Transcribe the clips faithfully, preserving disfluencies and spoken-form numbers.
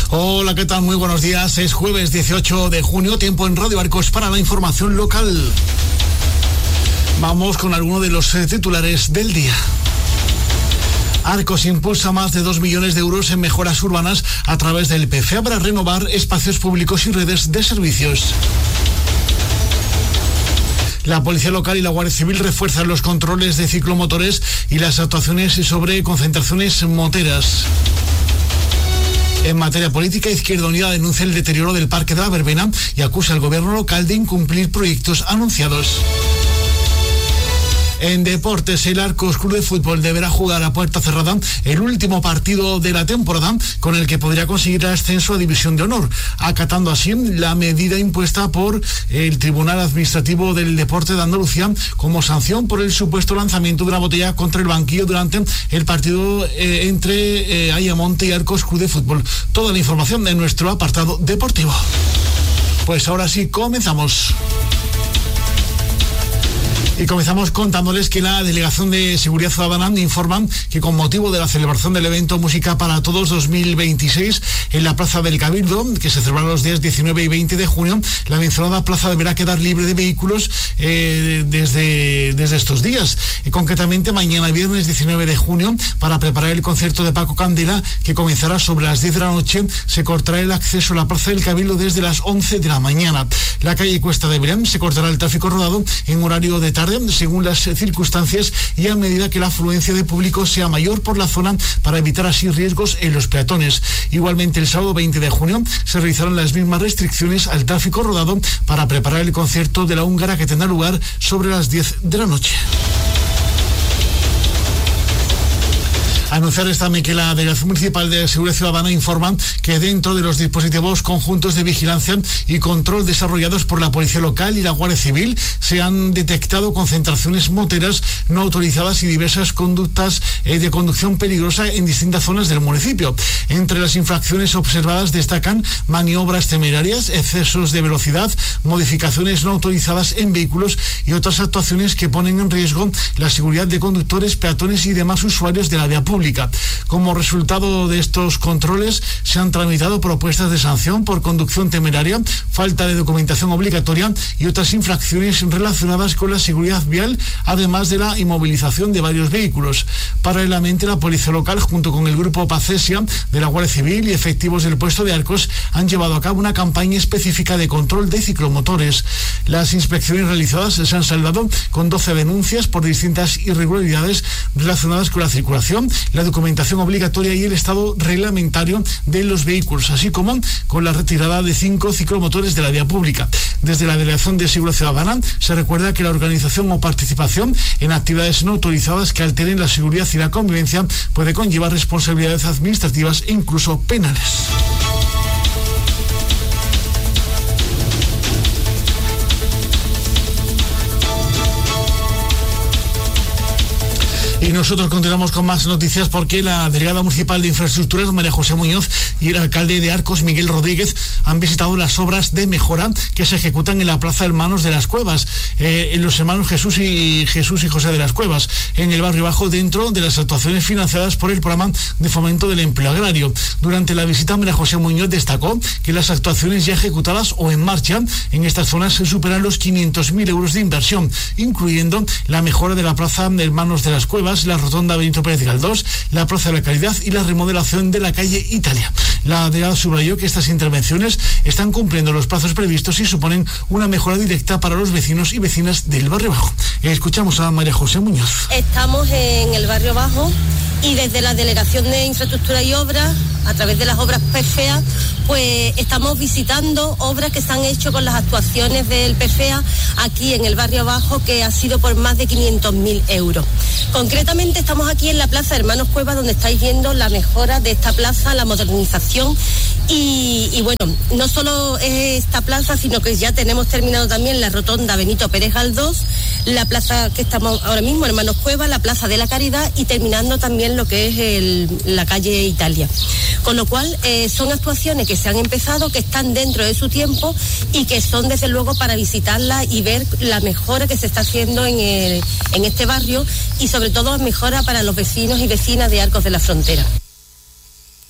Hola, ¿qué tal? Muy buenos días. Es jueves dieciocho de junio, tiempo en Radio Arcos para la información local. Vamos con algunos de los eh, titulares del día. Arcos impulsa más de dos millones de euros en mejoras urbanas a través del P F E A para renovar espacios públicos y redes de servicios. La Policía Local y la Guardia Civil refuerzan los controles de ciclomotores y las actuaciones sobre concentraciones moteras. En materia política, Izquierda Unida denuncia el deterioro del Parque de la Verbena y acusa al gobierno local de incumplir proyectos anunciados. En deportes, el Arcos Club de Fútbol deberá jugar a puerta cerrada el último partido de la temporada con el que podría conseguir el ascenso a División de Honor, acatando así la medida impuesta por el Tribunal Administrativo del Deporte de Andalucía como sanción por el supuesto lanzamiento de una botella contra el banquillo durante el partido eh, entre eh, Ayamonte y Arcos Club de Fútbol. Toda la información en nuestro apartado deportivo. Pues ahora sí, comenzamos. Y comenzamos contándoles que la Delegación de Seguridad Ciudadana informa que con motivo de la celebración del evento Música para Todos dos mil veintiséis en la Plaza del Cabildo, que se celebrará los días diecinueve y veinte de junio, la mencionada plaza deberá quedar libre de vehículos eh, desde, desde estos días. Y concretamente mañana viernes diecinueve de junio, para preparar el concierto de Paco Candela, que comenzará sobre las diez de la noche, se cortará el acceso a la Plaza del Cabildo desde las once de la mañana. La calle Cuesta de Belén se cortará el tráfico rodado en horario de tarde, según las circunstancias y a medida que la afluencia de público sea mayor por la zona, para evitar así riesgos en los peatones. Igualmente el sábado veinte de junio se realizarán las mismas restricciones al tráfico rodado para preparar el concierto de la húngara, que tendrá lugar sobre las diez de la noche. Anunciar también que la Delegación Municipal de Seguridad Ciudadana informa que dentro de los dispositivos conjuntos de vigilancia y control desarrollados por la Policía Local y la Guardia Civil se han detectado concentraciones moteras no autorizadas y diversas conductas eh, de conducción peligrosa en distintas zonas del municipio. Entre las infracciones observadas destacan maniobras temerarias, excesos de velocidad, modificaciones no autorizadas en vehículos y otras actuaciones que ponen en riesgo la seguridad de conductores, peatones y demás usuarios de la vía pública. Como resultado de estos controles, se han tramitado propuestas de sanción por conducción temeraria, falta de documentación obligatoria y otras infracciones relacionadas con la seguridad vial, además de la inmovilización de varios vehículos. Paralelamente, la Policía Local, junto con el Grupo Pacesia de la Guardia Civil y efectivos del puesto de Arcos, han llevado a cabo una campaña específica de control de ciclomotores. Las inspecciones realizadas se han saldado con doce denuncias por distintas irregularidades relacionadas con la circulación, la documentación obligatoria y el estado reglamentario de los vehículos, así como con la retirada de cinco ciclomotores de la vía pública. Desde la Delegación de Seguridad Ciudadana se recuerda que la organización o participación en actividades no autorizadas que alteren la seguridad y la convivencia puede conllevar responsabilidades administrativas e incluso penales. Y nosotros continuamos con más noticias porque la delegada municipal de Infraestructuras, María José Muñoz, y el alcalde de Arcos, Miguel Rodríguez, han visitado las obras de mejora que se ejecutan en la Plaza Hermanos de las Cuevas, eh, en los hermanos Jesús y Jesús y José de las Cuevas, en el barrio bajo, dentro de las actuaciones financiadas por el programa de fomento del empleo agrario. Durante la visita, María José Muñoz destacó que las actuaciones ya ejecutadas o en marcha en estas zonas se superan los quinientos mil euros de inversión, incluyendo la mejora de la Plaza Hermanos de las Cuevas, la rotonda Benito Pérez Galdós, la Plaza de la Caridad y la remodelación de la calle Italia. La delegada subrayó que estas intervenciones están cumpliendo los plazos previstos y suponen una mejora directa para los vecinos y vecinas del barrio bajo. Escuchamos a María José Muñoz. Estamos en el barrio bajo y desde la Delegación de Infraestructura y Obras, a través de las obras P F E A, pues estamos visitando obras que se han hecho con las actuaciones del P F E A aquí en el barrio bajo, que ha sido por más de quinientos mil euros. Concretamente estamos aquí en la Plaza Hermanos Cuevas, donde estáis viendo la mejora de esta plaza, la modernización y, y bueno, no solo es esta plaza, sino que ya tenemos terminado también la rotonda Benito Pérez Galdós, la plaza que estamos ahora mismo, Hermanos Cuevas, la Plaza de la Caridad y terminando también lo que es el, la calle Italia. Con lo cual eh, son actuaciones que se han empezado, que están dentro de su tiempo y que son desde luego para visitarla y ver la mejora que se está haciendo en, el, en este barrio y sobre todo mejora para los vecinos y vecinas de Arcos de la Frontera.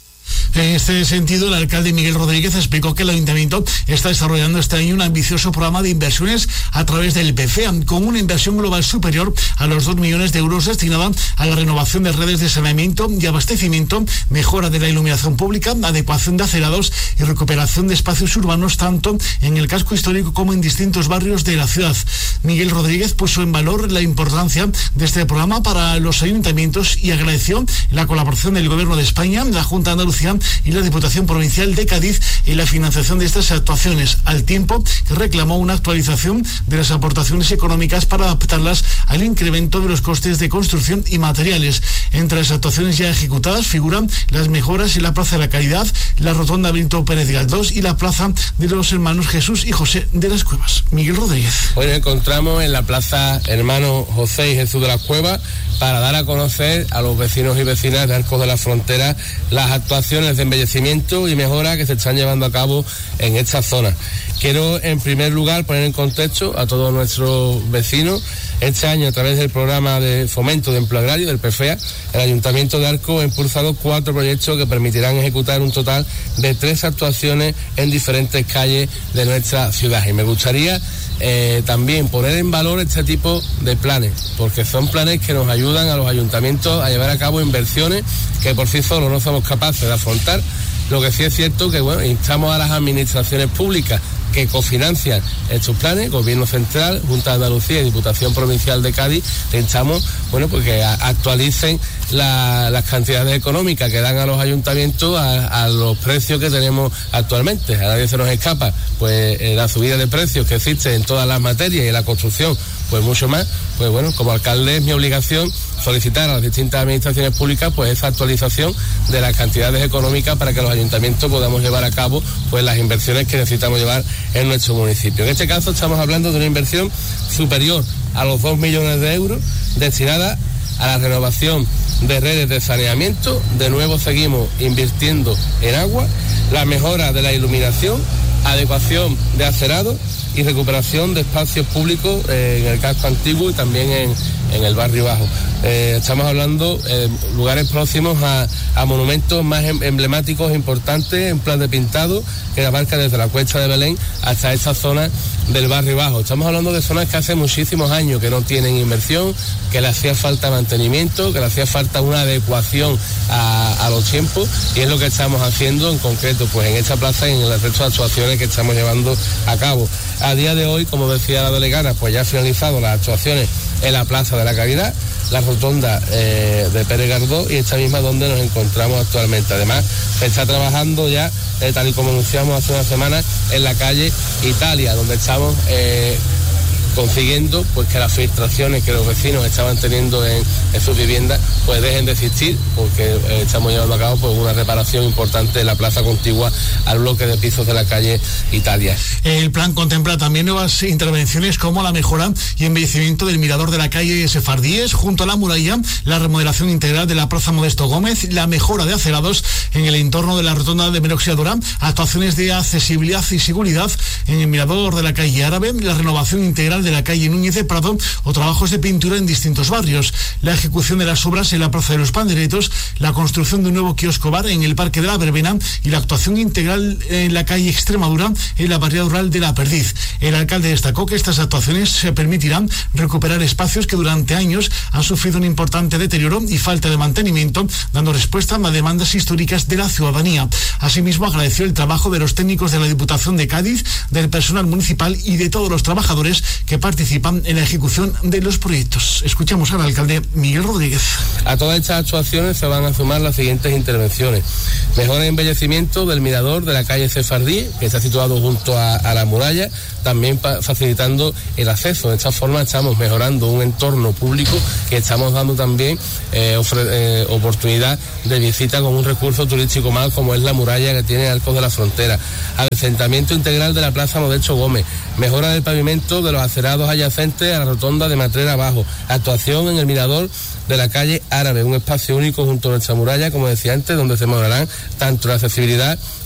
En este sentido, el alcalde Miguel Rodríguez explicó que el ayuntamiento está desarrollando este año un ambicioso programa de inversiones a través del P F E A, con una inversión global superior a los dos millones de euros destinada a la renovación de redes de saneamiento y abastecimiento, mejora de la iluminación pública, adecuación de acerados y recuperación de espacios urbanos tanto en el casco histórico como en distintos barrios de la ciudad. Miguel Rodríguez puso en valor la importancia de este programa para los ayuntamientos y agradeció la colaboración del Gobierno de España, la Junta de Andalucía y la Diputación Provincial de Cádiz en la financiación de estas actuaciones, al tiempo que reclamó una actualización de las aportaciones económicas para adaptarlas al incremento de los costes de construcción y materiales. Entre las actuaciones ya ejecutadas figuran las mejoras en la Plaza de la Caridad, la Rotonda Benito Pérez Galdós y la Plaza de los Hermanos Jesús y José de las Cuevas. Miguel Rodríguez. Hoy nos encontramos en la Plaza Hermanos José y Jesús de las Cuevas para dar a conocer a los vecinos y vecinas de Arcos de la Frontera las actuaciones de embellecimiento y mejora que se están llevando a cabo en esta zona. Quiero en primer lugar poner en contexto a todos nuestros vecinos. Este año, a través del programa de fomento de empleo agrario del P F E A, el Ayuntamiento de Arcos ha impulsado cuatro proyectos que permitirán ejecutar un total de tres actuaciones en diferentes calles de nuestra ciudad. Y me gustaría eh, también poner en valor este tipo de planes, porque son planes que nos ayudan a los ayuntamientos a llevar a cabo inversiones que por sí solos no somos capaces de afrontar. Lo que sí es cierto que, bueno, instamos a las administraciones públicas que cofinancian estos planes, Gobierno Central, Junta de Andalucía y Diputación Provincial de Cádiz, instamos, bueno, pues que actualicen la, las cantidades económicas que dan a los ayuntamientos a, a los precios que tenemos actualmente. A nadie se nos escapa, pues eh, la subida de precios que existe en todas las materias y en la construcción, pues mucho más. Pues bueno, como alcalde es mi obligación solicitar a las distintas administraciones públicas pues esa actualización de las cantidades económicas para que los ayuntamientos podamos llevar a cabo pues las inversiones que necesitamos llevar en nuestro municipio. En este caso estamos hablando de una inversión superior a los dos millones de euros destinada a la renovación de redes de saneamiento. De nuevo seguimos invirtiendo en agua, la mejora de la iluminación, adecuación de acerados y recuperación de espacios públicos eh, en el casco antiguo y también en, en el barrio bajo. Eh, estamos hablando de eh, lugares próximos a, a monumentos más em, emblemáticos e importantes en plan de pintado que abarca desde la Cuesta de Belén hasta esta zona del barrio bajo. Estamos hablando de zonas que hace muchísimos años que no tienen inversión, que le hacía falta mantenimiento, que le hacía falta una adecuación a, a los tiempos, y es lo que estamos haciendo en concreto pues en esta plaza y en el resto de actuaciones que estamos llevando a cabo. A día de hoy, como decía la delegada, pues ya ha finalizado las actuaciones en la Plaza de la Caridad, la Rotonda eh, de Pérez Galdós y esta misma donde nos encontramos actualmente. Además, se está trabajando ya, eh, tal y como anunciamos hace una semana, en la calle Italia, donde estamos eh, consiguiendo pues que las filtraciones que los vecinos estaban teniendo en, en sus viviendas pues dejen de existir, porque eh, estamos llevando a cabo pues una reparación importante en la plaza contigua al bloque de pisos de la calle Italia. El plan contempla también nuevas intervenciones como la mejora y embellecimiento del mirador de la calle Sefardíes junto a la muralla, la remodelación integral de la plaza Modesto Gómez, la mejora de acerados en el entorno de la rotonda de Menoxidora, actuaciones de accesibilidad y seguridad en el mirador de la calle Árabe, la renovación integral de la calle Núñez de Prado o trabajos de pintura en distintos barrios, la ejecución de las obras en la plaza de los Panderetos, la construcción de un nuevo kiosco bar en el Parque de la Verbena y la actuación integral en la calle Extremadura en la barriada rural de La Perdiz. El alcalde destacó que estas actuaciones se permitirán recuperar espacios que durante años han sufrido un importante deterioro y falta de mantenimiento, dando respuesta a las demandas históricas de la ciudadanía. Asimismo, agradeció el trabajo de los técnicos de la Diputación de Cádiz, del personal municipal y de todos los trabajadores que participan en la ejecución de los proyectos. Escuchamos al alcalde Miguel Rodríguez. A todas estas actuaciones se van a sumar las siguientes intervenciones: mejora y embellecimiento del mirador de la calle Sefardí, que está situado junto a, a la muralla, también pa, facilitando el acceso. De esta forma estamos mejorando un entorno público que estamos dando también eh, ofre, eh, oportunidad de visita con un recurso turístico más como es la muralla que tiene Arcos de la Frontera. Adecentamiento integral de la plaza Modesto Gómez, mejora del pavimento de los acerados adyacentes a la rotonda de Matrera Abajo, actuación en el mirador de la calle Árabe, un espacio único junto a nuestra muralla, como decía antes, donde se mejorarán tanto la accesibilidad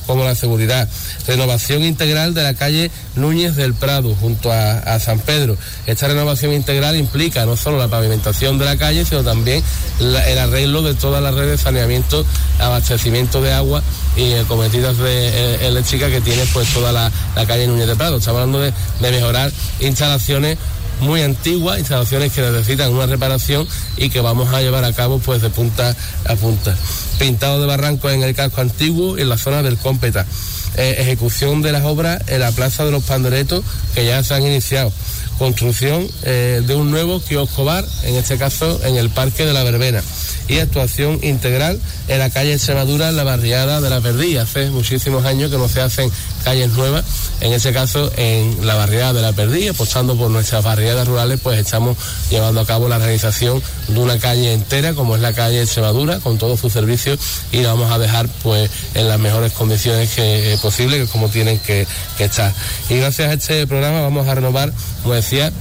como la seguridad. Renovación integral de la calle Núñez del Prado, junto a, a San Pedro. Esta renovación integral implica no solo la pavimentación de la calle, sino también la, el arreglo de toda la red de saneamiento, abastecimiento de agua y eh, cometidas de eh, eléctrica que tiene pues toda la, la calle Núñez del Prado. Estamos hablando de, de mejorar instalaciones muy antiguas, instalaciones que necesitan una reparación y que vamos a llevar a cabo pues de punta a punta. Pintado de barrancos en el casco antiguo y en la zona del Cómpeta. Eh, ejecución de las obras en la Plaza de los Panderetos, que ya se han iniciado. Construcción eh, de un nuevo kiosco bar, en este caso en el Parque de la Verbena. Y actuación integral en la calle Extremadura, en la barriada de la Perdí. Hace muchísimos años que no se hacen calles nuevas, en ese caso en la barriada de la Perdí, apostando por nuestras barriadas rurales, pues estamos llevando a cabo la realización de una calle entera, como es la calle Extremadura, con todos sus servicios, y la vamos a dejar pues en las mejores condiciones que, eh, posibles, que como tienen que, que estar. Y gracias a este programa vamos a renovar, como decía,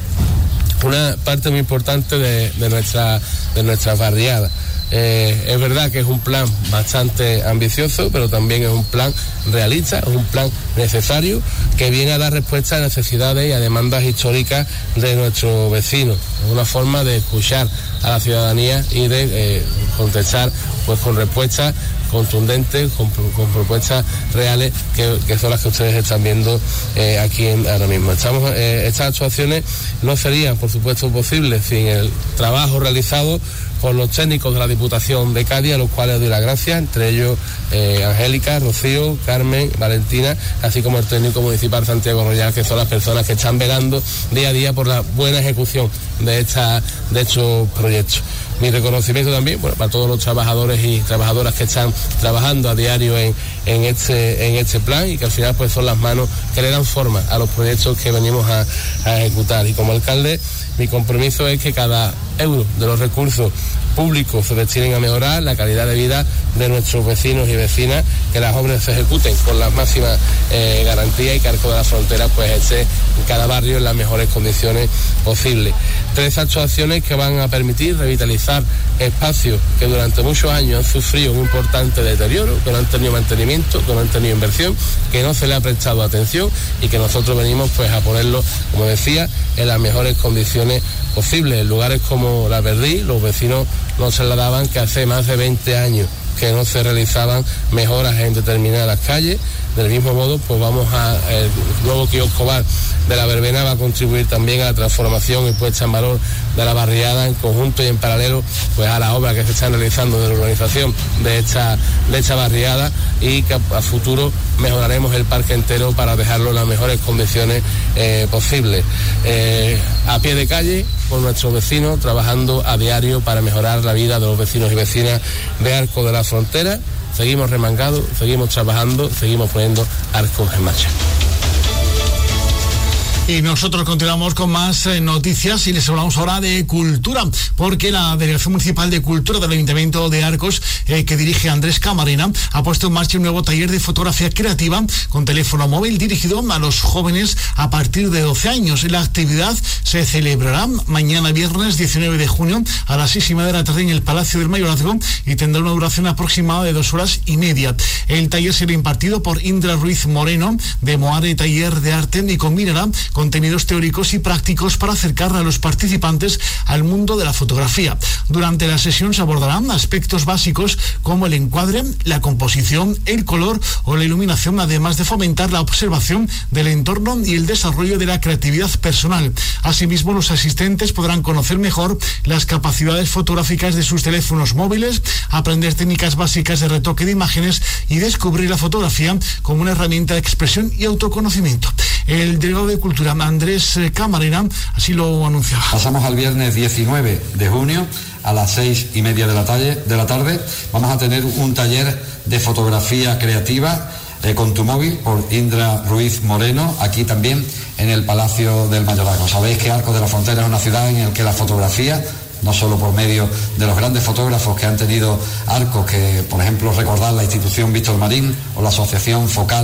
una parte muy importante de, de nuestra de nuestras barriadas. Eh, es verdad que es un plan bastante ambicioso, pero también es un plan realista, es un plan necesario que viene a dar respuesta a necesidades y a demandas históricas de nuestros vecinos. Es una forma de escuchar a la ciudadanía y de eh, contestar pues con respuestas contundentes, con, con propuestas reales que, que son las que ustedes están viendo eh, aquí en, ahora mismo. Estamos, eh, estas actuaciones no serían, por supuesto, posibles sin el trabajo realizado por los técnicos de la Diputación de Cádiz, a los cuales doy las gracias, entre ellos eh, Angélica, Rocío, Carmen, Valentina, así como el técnico municipal Santiago Royal, que son las personas que están velando día a día por la buena ejecución de, esta, de estos proyectos. Mi reconocimiento también, bueno, para todos los trabajadores y trabajadoras que están trabajando a diario en, en, este, en este plan, y que al final pues son las manos que le dan forma a los proyectos que venimos a, a ejecutar. Y como alcalde, mi compromiso es que cada euro de los recursos públicos se destinen a mejorar la calidad de vida de nuestros vecinos y vecinas, que las obras se ejecuten con las máximas eh, garantías y que Arcos de la Frontera pues esté en cada barrio en las mejores condiciones posibles. Tres actuaciones que van a permitir revitalizar espacios que durante muchos años han sufrido un importante deterioro, que no han tenido mantenimiento, que no han tenido inversión, que no se le ha prestado atención y que nosotros venimos pues a ponerlo, como decía, en las mejores condiciones posibles. En lugares como la Perdí, los vecinos no se la daban que hace más de veinte años que no se realizaban mejoras en determinadas calles. Del mismo modo, pues vamos a, el nuevo kiosco bar de la Verbena va a contribuir también a la transformación y puesta en valor de la barriada, en conjunto y en paralelo pues a las obras que se están realizando de la urbanización de esta, de esta barriada, y que a, a futuro mejoraremos el parque entero para dejarlo en las mejores condiciones eh, posibles. Eh, a pie de calle, con nuestros vecinos, trabajando a diario para mejorar la vida de los vecinos y vecinas de Arcos de la Frontera. Seguimos remangados, seguimos trabajando, seguimos poniendo Arcos en marcha. Y nosotros continuamos con más eh, noticias y les hablamos ahora de cultura, porque la Delegación Municipal de Cultura del Ayuntamiento de Arcos, eh, que dirige Andrés Camarena, ha puesto en marcha un nuevo taller de fotografía creativa con teléfono móvil dirigido a los jóvenes a partir de doce años. La actividad se celebrará mañana viernes diecinueve de junio a las seis y media de la tarde en el Palacio del Mayorazgo y tendrá una duración aproximada de dos horas y media. El taller será impartido por Indra Ruiz Moreno, de Moare Taller de Arte, y combinará contenidos teóricos y prácticos para acercar a los participantes al mundo de la fotografía. Durante la sesión se abordarán aspectos básicos como el encuadre, la composición, el color o la iluminación, además de fomentar la observación del entorno y el desarrollo de la creatividad personal. Asimismo, los asistentes podrán conocer mejor las capacidades fotográficas de sus teléfonos móviles, aprender técnicas básicas de retoque de imágenes y descubrir la fotografía como una herramienta de expresión y autoconocimiento. El delegado de Cultura, Andrés Camarena, así lo anunciaba. Pasamos al viernes diecinueve de junio a las seis y media de la tarde. De la tarde vamos a tener un taller de fotografía creativa eh, con tu móvil por Indra Ruiz Moreno, aquí también en el Palacio del Mayorazgo. Sabéis que Arcos de la Frontera es una ciudad en la que la fotografía, no solo por medio de los grandes fotógrafos que han tenido Arcos, que por ejemplo recordar la institución Víctor Marín o la asociación Focal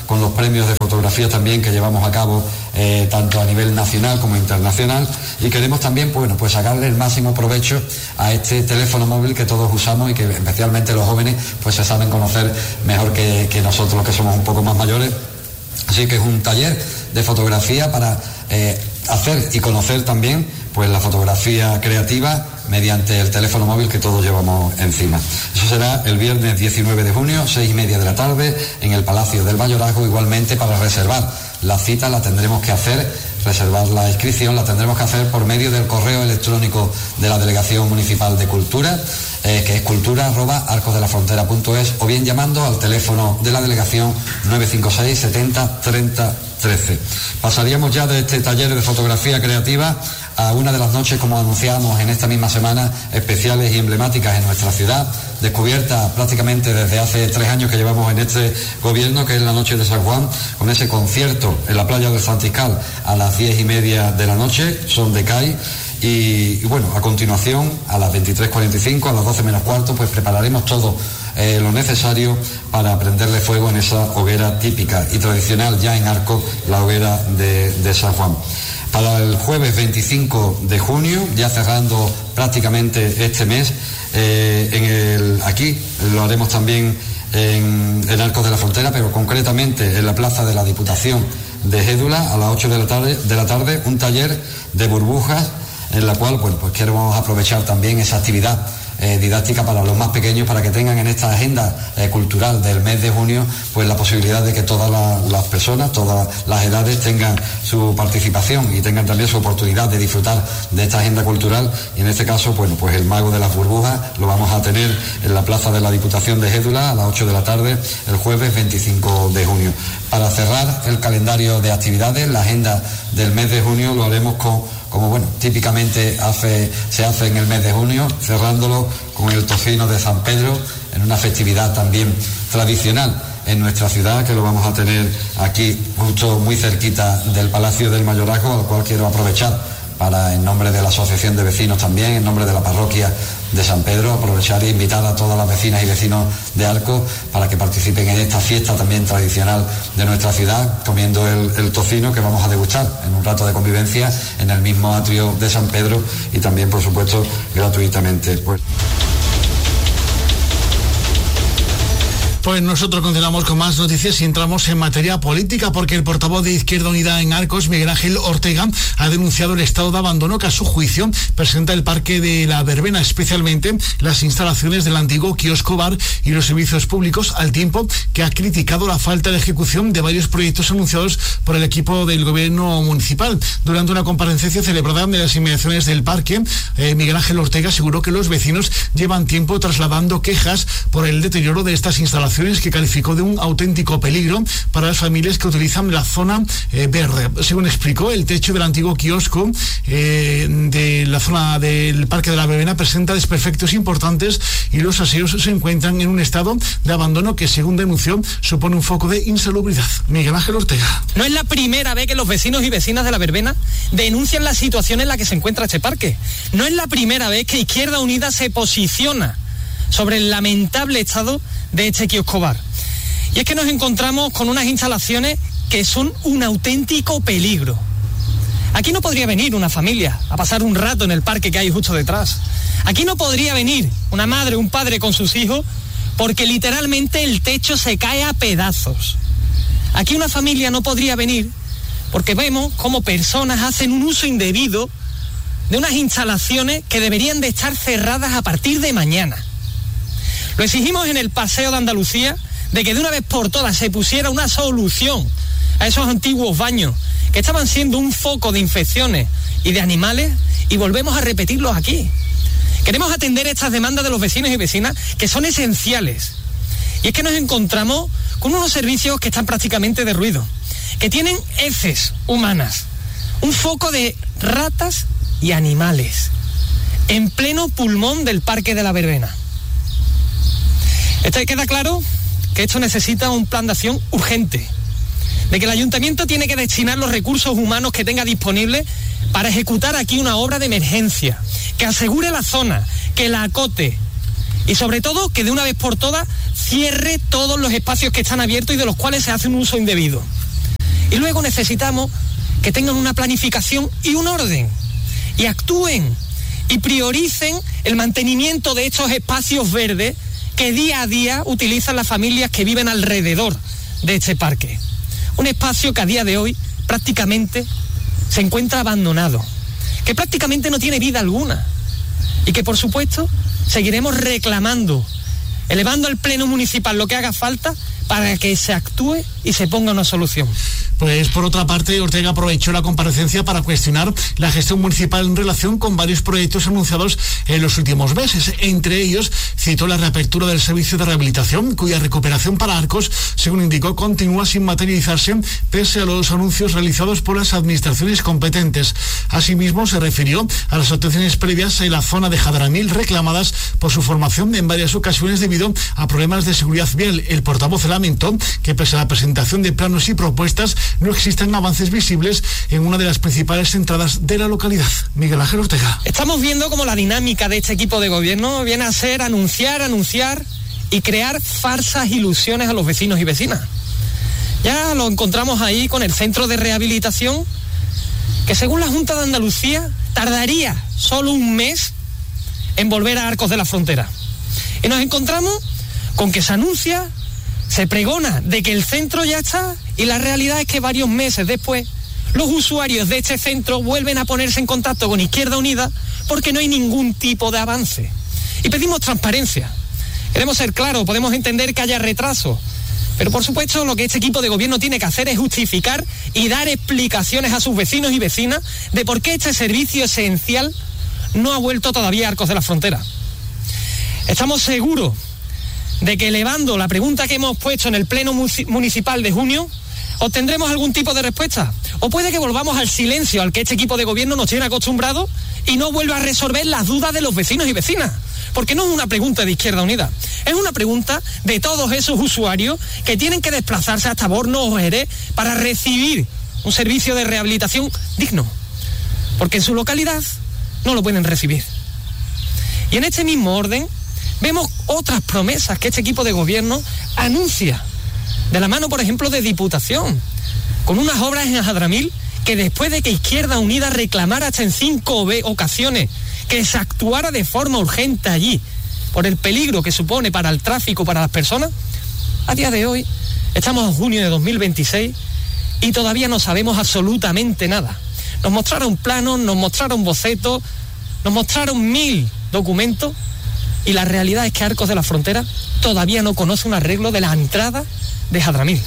con los premios de fotografía también que llevamos a cabo eh, tanto a nivel nacional como internacional, y queremos también bueno, pues sacarle el máximo provecho a este teléfono móvil que todos usamos y que especialmente los jóvenes pues se saben conocer mejor que, que nosotros los que somos un poco más mayores. Así que es un taller de fotografía para eh, hacer y conocer también pues la fotografía creativa mediante el teléfono móvil que todos llevamos encima. Eso será el viernes diecinueve de junio, seis y media de la tarde, en el Palacio del Mayorazgo. Igualmente, para reservar la cita la tendremos que hacer, reservar la inscripción la tendremos que hacer por medio del correo electrónico de la Delegación Municipal de Cultura, eh, que es cultura arroba arcos de la frontera punto es, o bien llamando al teléfono de la delegación nueve cinco seis setenta treinta trece. Pasaríamos ya de este taller de fotografía creativa a una de las noches, como anunciamos en esta misma semana, especiales y emblemáticas en nuestra ciudad, descubierta prácticamente desde hace tres años que llevamos en este gobierno, que es la Noche de San Juan, con ese concierto en la playa del Santiscal a las diez y media de la noche, son de C A I. Y, y bueno, a continuación, a las veintitrés cuarenta y cinco, a las doce menos cuarto, pues prepararemos todo eh, lo necesario para prenderle fuego en esa hoguera típica y tradicional ya en Arcos, la hoguera de, de San Juan. Para el jueves veinticinco de junio, ya cerrando prácticamente este mes, eh, en el, aquí lo haremos también en, en Arcos de la Frontera, pero concretamente en la Plaza de la Diputación de Gédula, a las ocho de la tarde, de la tarde, un taller de burbujas, en la cual bueno, pues queremos aprovechar también esa actividad eh, didáctica para los más pequeños, para que tengan en esta agenda eh, cultural del mes de junio pues la posibilidad de que todas la, las personas, todas las edades tengan su participación y tengan también su oportunidad de disfrutar de esta agenda cultural. Y en este caso, bueno, pues el Mago de las Burbujas lo vamos a tener en la Plaza de la Diputación de Gédula a las ocho de la tarde el jueves veinticinco de junio. Para cerrar el calendario de actividades, la agenda del mes de junio lo haremos con, como bueno, típicamente hace, se hace en el mes de junio, cerrándolo con el tocino de San Pedro, en una festividad también tradicional en nuestra ciudad, que lo vamos a tener aquí justo muy cerquita del Palacio del Mayorazgo, al cual quiero aprovechar para, en nombre de la Asociación de Vecinos también, en nombre de la parroquia de San Pedro, aprovechar e invitar a todas las vecinas y vecinos de Arcos para que participen en esta fiesta también tradicional de nuestra ciudad, comiendo el, el tocino que vamos a degustar en un rato de convivencia en el mismo atrio de San Pedro, y también, por supuesto, gratuitamente. Pues... Pues nosotros continuamos con más noticias y entramos en materia política, porque el portavoz de Izquierda Unida en Arcos, Miguel Ángel Ortega, ha denunciado el estado de abandono que a su juicio presenta el Parque de la Verbena, especialmente las instalaciones del antiguo kiosco bar y los servicios públicos, al tiempo que ha criticado la falta de ejecución de varios proyectos anunciados por el equipo del gobierno municipal. Durante una comparecencia celebrada en las inmediaciones del parque, eh, Miguel Ángel Ortega aseguró que los vecinos llevan tiempo trasladando quejas por el deterioro de estas instalaciones, que calificó de un auténtico peligro para las familias que utilizan la zona eh, verde. Según explicó, el techo del antiguo kiosco eh, de la zona del Parque de la Verbena presenta desperfectos importantes y los aseos se encuentran en un estado de abandono que, según denunció, supone un foco de insalubridad. Miguel Ángel Ortega. No es la primera vez que los vecinos y vecinas de la Verbena denuncian la situación en la que se encuentra este parque. No es la primera vez que Izquierda Unida se posiciona sobre el lamentable estado de este kiosco bar. Y es que nos encontramos con unas instalaciones que son un auténtico peligro. Aquí no podría venir una familia a pasar un rato en el parque que hay justo detrás. Aquí no podría venir una madre o un padre con sus hijos, porque literalmente el techo se cae a pedazos. Aquí una familia no podría venir porque vemos cómo personas hacen un uso indebido de unas instalaciones que deberían de estar cerradas a partir de mañana. Lo exigimos en el Paseo de Andalucía, de que de una vez por todas se pusiera una solución a esos antiguos baños que estaban siendo un foco de infecciones y de animales, y volvemos a repetirlos aquí. Queremos atender estas demandas de los vecinos y vecinas, que son esenciales. Y es que nos encontramos con unos servicios que están prácticamente derruidos, que tienen heces humanas, un foco de ratas y animales, en pleno pulmón del Parque de la Verbena. Esto queda claro que esto necesita un plan de acción urgente, de que el ayuntamiento tiene que destinar los recursos humanos que tenga disponibles para ejecutar aquí una obra de emergencia, que asegure la zona, que la acote Y sobre todo, que de una vez por todas cierre todos los espacios que están abiertos y de los cuales se hace un uso indebido. Y luego necesitamos que tengan una planificación y un orden, y actúen y prioricen el mantenimiento de estos espacios verdes que día a día utilizan las familias que viven alrededor de este parque. Un espacio que a día de hoy prácticamente se encuentra abandonado, que prácticamente no tiene vida alguna y que, por supuesto, seguiremos reclamando, elevando al Pleno Municipal lo que haga falta para que se actúe y se ponga una solución. Pues por otra parte, Ortega aprovechó la comparecencia para cuestionar la gestión municipal en relación con varios proyectos anunciados en los últimos meses. Entre ellos, citó la reapertura del servicio de rehabilitación, cuya recuperación para Arcos, según indicó, continúa sin materializarse pese a los anuncios realizados por las administraciones competentes. Asimismo, se refirió a las actuaciones previas en la zona de Jadramil reclamadas por su formación en varias ocasiones debido a problemas de seguridad vial. El portavoz lamentó que pese a la presentación de planos y propuestas, no existen avances visibles en una de las principales entradas de la localidad. Miguel Ángel Ortega. Estamos viendo cómo la dinámica de este equipo de gobierno viene a ser anunciar, anunciar y crear falsas ilusiones a los vecinos y vecinas. Ya lo encontramos ahí con el centro de rehabilitación, que según la Junta de Andalucía tardaría solo un mes en volver a Arcos de la Frontera. Y nos encontramos con que se anuncia, se pregona de que el centro ya está, y la realidad es que varios meses después los usuarios de este centro vuelven a ponerse en contacto con Izquierda Unida porque no hay ningún tipo de avance. Y pedimos transparencia. Queremos ser claros, podemos entender que haya retraso, pero por supuesto lo que este equipo de gobierno tiene que hacer es justificar y dar explicaciones a sus vecinos y vecinas de por qué este servicio esencial no ha vuelto todavía a Arcos de la Frontera. Estamos seguros de que elevando la pregunta que hemos puesto en el Pleno Municipal de junio, obtendremos algún tipo de respuesta. O puede que volvamos al silencio al que este equipo de gobierno nos tiene acostumbrado y no vuelva a resolver las dudas de los vecinos y vecinas. Porque no es una pregunta de Izquierda Unida, es una pregunta de todos esos usuarios que tienen que desplazarse hasta Borno o Jerez para recibir un servicio de rehabilitación digno. Porque en su localidad no lo pueden recibir. Y en este mismo orden, vemos otras promesas que este equipo de gobierno anuncia, de la mano, por ejemplo, de Diputación, con unas obras en Jadramil que después de que Izquierda Unida reclamara hasta en cinco ocasiones que se actuara de forma urgente allí, por el peligro que supone para el tráfico, para las personas, a día de hoy, estamos en junio de dos mil veintiséis y todavía no sabemos absolutamente nada. Nos mostraron planos, nos mostraron bocetos, nos mostraron mil documentos, y la realidad es que Arcos de la Frontera todavía no conoce un arreglo de la entrada de Jadramil.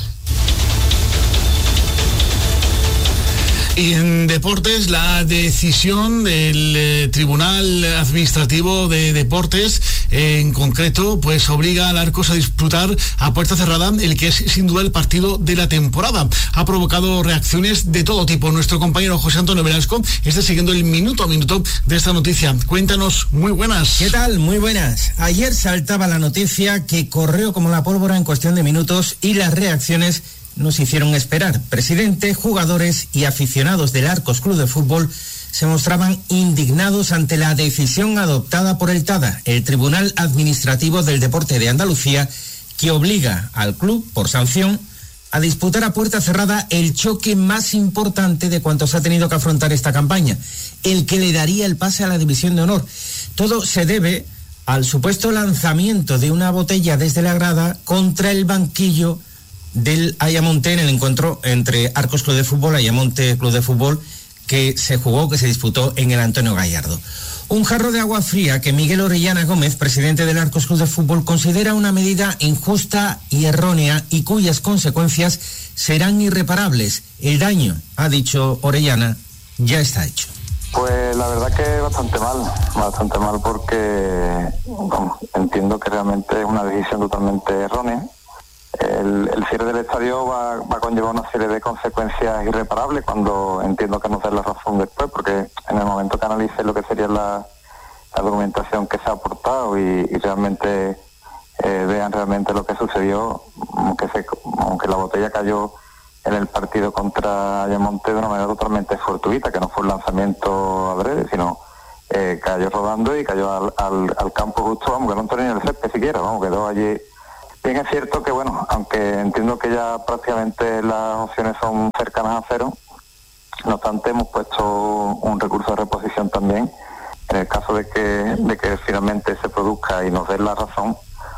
Y en deportes, la decisión del eh, Tribunal Administrativo de Deportes, eh, en concreto, pues obliga al Arcos a disputar a puerta cerrada el que es sin duda el partido de la temporada. Ha provocado reacciones de todo tipo. Nuestro compañero José Antonio Velasco está siguiendo el minuto a minuto de esta noticia. Cuéntanos, muy buenas. ¿Qué tal? Muy buenas. Ayer saltaba la noticia que corrió como la pólvora en cuestión de minutos y las reacciones nos hicieron esperar. Presidente, jugadores y aficionados del Arcos Club de Fútbol se mostraban indignados ante la decisión adoptada por el TADA, el Tribunal Administrativo del Deporte de Andalucía, que obliga al club, por sanción, a disputar a puerta cerrada el choque más importante de cuantos ha tenido que afrontar esta campaña, el que le daría el pase a la División de Honor. Todo se debe al supuesto lanzamiento de una botella desde la grada contra el banquillo del Ayamonte en el encuentro entre Arcos Club de Fútbol y Ayamonte Club de Fútbol que se jugó, que se disputó en el Antonio Gallardo. Un jarro de agua fría que Miguel Orellana Gómez, presidente del Arcos Club de Fútbol, considera una medida injusta y errónea y cuyas consecuencias serán irreparables. El daño, ha dicho Orellana, ya está hecho. Pues la verdad que bastante mal, bastante mal porque bueno, entiendo que realmente es una decisión totalmente errónea. El, el cierre del estadio va, va a conllevar una serie de consecuencias irreparables cuando entiendo que nos den la razón después, porque en el momento que analice lo que sería la, la documentación que se ha aportado y, y realmente eh, vean realmente lo que sucedió, aunque, se, aunque la botella cayó en el partido contra Ayamonte de una manera totalmente fortuita, que no fue un lanzamiento adrede, sino eh, cayó rodando y cayó al, al, al campo justo, vamos, que no tenía el césped siquiera, vamos, quedó allí. Bien, es cierto que, bueno, aunque entiendo que ya prácticamente las opciones son cercanas a cero, no obstante hemos puesto un recurso de reposición también. En el caso de que, de que finalmente se produzca y nos den la razón,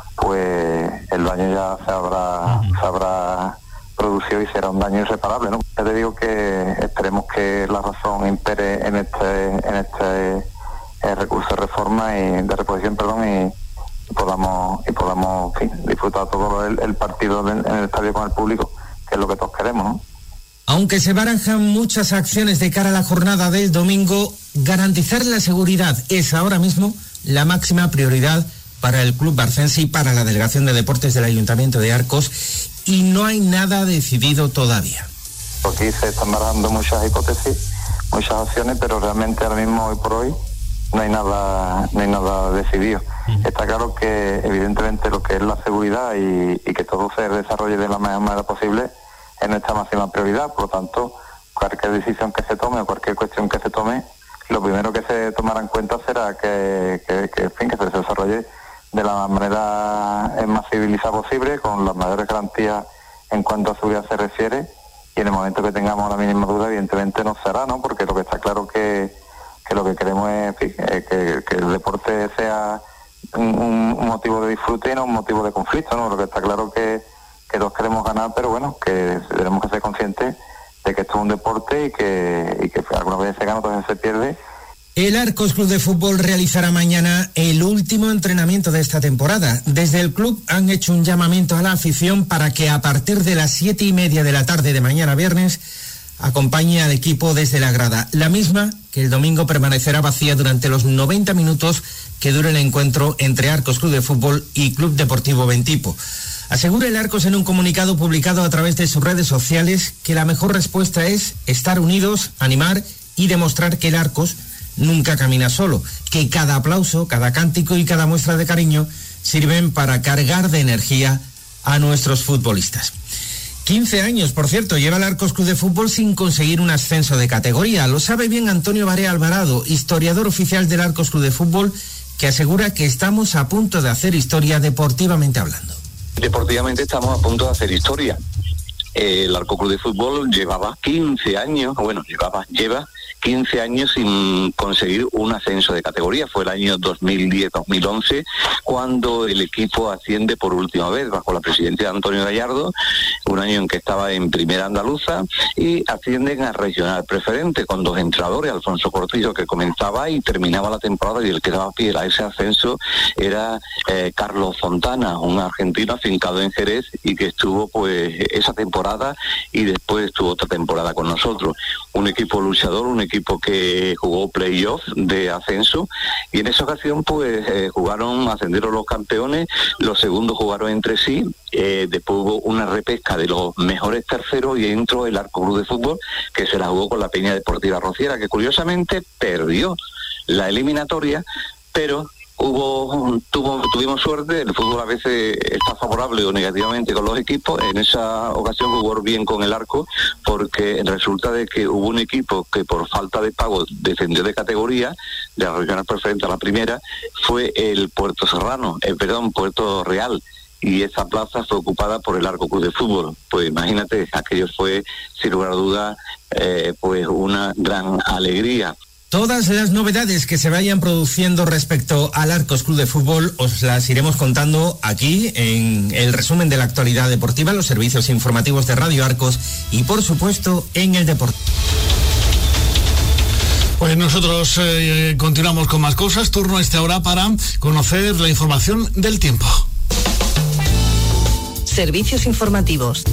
pues el daño ya se habrá, se habrá producido y será un daño irreparable, ¿no? Ya te digo que esperemos que la razón impere en este, en este eh, recurso de reforma y de reposición, perdón, y, y podamos, y podamos en fin, disfrutar todo el, el partido en el estadio con el público, que es lo que todos queremos, ¿no? Aunque se barajan muchas acciones de cara a la jornada del domingo, garantizar la seguridad es ahora mismo la máxima prioridad para el Club Barcense y para la Delegación de Deportes del Ayuntamiento de Arcos, y no hay nada decidido todavía. Aquí se están barajando muchas hipótesis, muchas opciones, pero realmente ahora mismo, hoy por hoy, no hay nada, no hay nada decidido. Mm. Está claro que evidentemente lo que es la seguridad y, y que todo se desarrolle de la mejor manera posible es nuestra máxima prioridad. Por lo tanto, cualquier decisión que se tome o cualquier cuestión que se tome, lo primero que se tomará en cuenta será que, que, que, en fin, que se desarrolle de la manera más civilizada posible, con las mayores garantías en cuanto a seguridad se refiere, y en el momento que tengamos la mínima duda, evidentemente no será, ¿no? Porque lo que está claro que, que lo que queremos es, en fin, que, que el deporte sea un, un motivo de disfrute y no un motivo de conflicto, ¿no? Lo que está claro que que todos queremos ganar, pero bueno, que tenemos que ser conscientes de que esto es un deporte y que, y que algunas veces se gana, otras veces se pierde. El Arcos Club de Fútbol realizará mañana el último entrenamiento de esta temporada. Desde el club han hecho un llamamiento a la afición para que a partir de las siete y media de la tarde de mañana viernes acompañe al equipo desde la grada, la misma que el domingo permanecerá vacía durante los noventa minutos que dure el encuentro entre Arcos Club de Fútbol y Club Deportivo Ventipo. Asegura el Arcos en un comunicado publicado a través de sus redes sociales que la mejor respuesta es estar unidos, animar y demostrar que el Arcos nunca camina solo, que cada aplauso, cada cántico y cada muestra de cariño sirven para cargar de energía a nuestros futbolistas. quince años, por cierto, lleva el Arcos Club de Fútbol sin conseguir un ascenso de categoría. Lo sabe bien Antonio Barea Alvarado, historiador oficial del Arcos Club de Fútbol, que asegura que estamos a punto de hacer historia deportivamente hablando. Deportivamente estamos a punto de hacer historia. El Arcos Club de Fútbol llevaba quince años, bueno, llevaba, lleva quince años sin conseguir un ascenso de categoría. Fue el año dos mil diez dos mil once cuando el equipo asciende por última vez bajo la presidencia de Antonio Gallardo, un año en que estaba en primera andaluza, y ascienden a regional preferente con dos entrenadores, Alfonso Cortillo, que comenzaba y terminaba la temporada, y el que daba pie a ese ascenso era eh, Carlos Fontana, un argentino afincado en Jerez y que estuvo pues esa temporada y después estuvo otra temporada con nosotros. Un equipo luchador, un equipo que jugó playoff de ascenso, y en esa ocasión pues eh, jugaron, ascendieron los campeones, los segundos jugaron entre sí, eh, después hubo una repesca de los mejores terceros y entró el Arcos Club de Fútbol, que se la jugó con la Peña Deportiva Rociera, que curiosamente perdió la eliminatoria, pero Hubo, tuvo, tuvimos suerte. El fútbol a veces está favorable o negativamente con los equipos. En esa ocasión jugó bien con el Arco, porque resulta de que hubo un equipo que por falta de pago descendió de categoría, de la regional preferente a la primera, fue el Puerto Serrano, eh, perdón, Puerto Real, y esa plaza fue ocupada por el Arcos Club de Fútbol. Pues imagínate, aquello fue, sin lugar a duda, eh, pues una gran alegría. Todas las novedades que se vayan produciendo respecto al Arcos Club de Fútbol os las iremos contando aquí en el resumen de la actualidad deportiva, los servicios informativos de Radio Arcos y, por supuesto, en el deporte. Pues nosotros eh, continuamos con más cosas. Turno a esta hora para conocer la información del tiempo. Servicios informativos.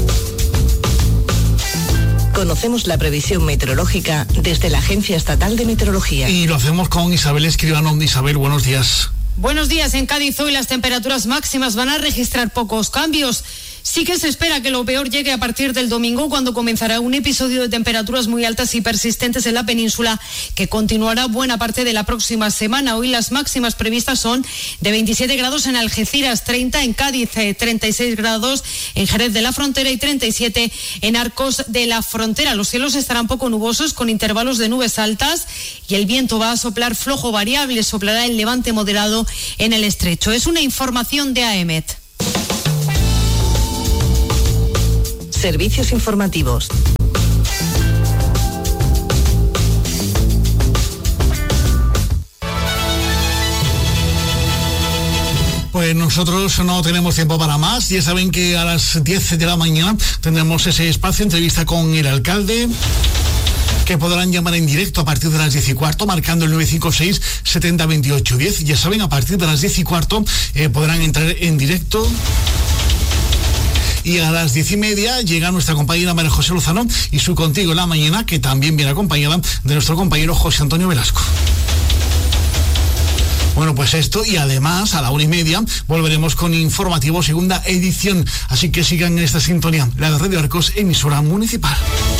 Conocemos la previsión meteorológica desde la Agencia Estatal de Meteorología. Y lo hacemos con Isabel Escribano. Isabel, buenos días. Buenos días. En Cádiz hoy las temperaturas máximas van a registrar pocos cambios. Sí que se espera que lo peor llegue a partir del domingo, cuando comenzará un episodio de temperaturas muy altas y persistentes en la península, que continuará buena parte de la próxima semana. Hoy las máximas previstas son de veintisiete grados en Algeciras, treinta en Cádiz, treinta y seis grados en Jerez de la Frontera y treinta y siete en Arcos de la Frontera. Los cielos estarán poco nubosos, con intervalos de nubes altas, y el viento va a soplar flojo variable, soplará el levante moderado en el estrecho. Es una información de AEMET. Servicios informativos. Pues nosotros no tenemos tiempo para más. Ya saben que a las diez de la mañana tendremos ese espacio, entrevista con el alcalde, que podrán llamar en directo a partir de las diez y cuarto, marcando el nueve cinco seis, setenta, veintiocho, diez. Ya saben, a partir de las diez y cuarto eh, podrán entrar en directo. Y a las diez y media llega nuestra compañera María José Lozano y su Contigo en la Mañana, que también viene acompañada de nuestro compañero José Antonio Velasco. Bueno, pues esto, y además a la una y media volveremos con Informativo segunda edición, así que sigan en esta sintonía, la de Radio Arcos, emisora municipal.